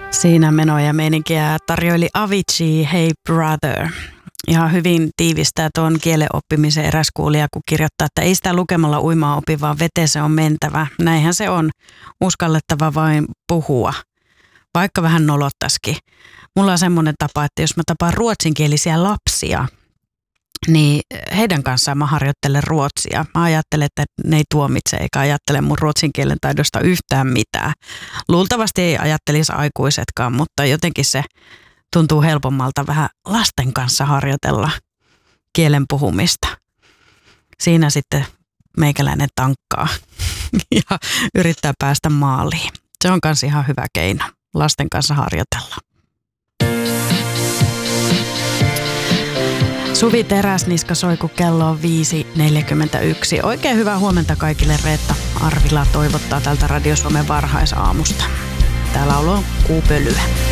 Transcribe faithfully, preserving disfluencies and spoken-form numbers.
Siinä menoja ja meininkiä tarjoili Avicii Hey Brother. Ihan hyvin tiivistää tuon kielen oppimisen eräs kuulija, kun kirjoittaa, että ei sitä lukemalla uimaa opi, vaan veteen se on mentävä. Näinhän se on. Uskallettava vain puhua, vaikka vähän nolottaisikin. Mulla on semmoinen tapa, että jos mä tapaan ruotsinkielisiä lapsia, niin heidän kanssaan mä harjoittelen ruotsia. Mä ajattelen, että ne ei tuomitse eikä ajattele mun ruotsin kielen taidosta yhtään mitään. Luultavasti ei ajattelisi aikuisetkaan, mutta jotenkin se tuntuu helpommalta vähän lasten kanssa harjoitella kielen puhumista. Siinä sitten meikäläinen tankkaa ja yrittää päästä maaliin. Se on kans ihan hyvä keino lasten kanssa harjoitella. Suvi Teräsniska soi, kun kello on viisi neljäkymmentäyksi. Oikein hyvää huomenta kaikille. Reetta Arvila toivottaa tältä Radio Suomen varhaisaamusta. Täällä on kuupölyä.